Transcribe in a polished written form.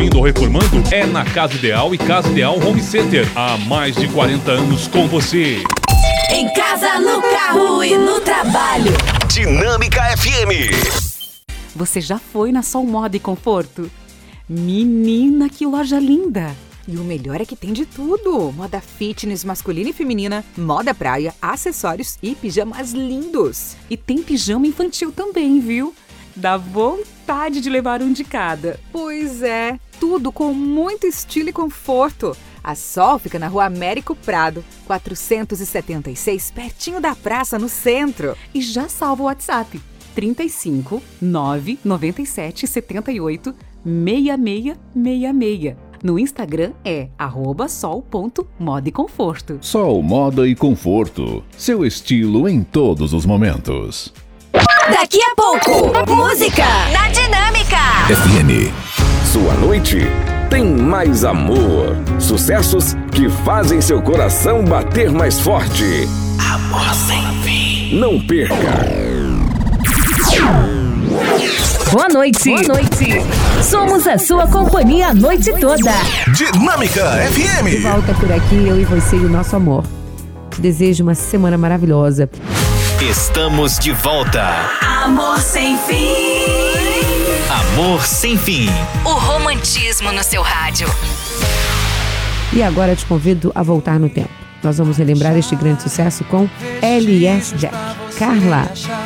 construindo ou reformando? É na Casa Ideal e Casa Ideal Home Center. Há mais de 40 anos com você. Em casa, no carro e no trabalho. Dinâmica FM. Você já foi na Sol Moda e Conforto? Menina, que loja linda! E o melhor é que tem de tudo. Moda fitness masculina e feminina, moda praia, acessórios e pijamas lindos. E tem pijama infantil também, viu? Dá vontade de levar um de cada. Pois é, tudo com muito estilo e conforto. A Sol fica na Rua Américo Prado, 476, pertinho da praça, no centro. E já salva o WhatsApp, 35 997 78 6666. No Instagram é @sol.moda e conforto. Sol Moda e Conforto. Seu estilo em todos os momentos. Daqui a pouco, música na Dinâmica FM. Sua noite tem mais amor. Sucessos que fazem seu coração bater mais forte. Amor sem fim. Não perca. Boa noite. Boa noite. Somos a sua companhia a noite toda. Dinâmica FM. De volta por aqui, eu e você e o nosso amor. Te desejo uma semana maravilhosa. Estamos de volta. Amor sem fim. Amor sem fim. O romantismo no seu rádio. E agora eu te convido a voltar no tempo. Nós vamos relembrar este grande sucesso com L.S. Jack, Carla.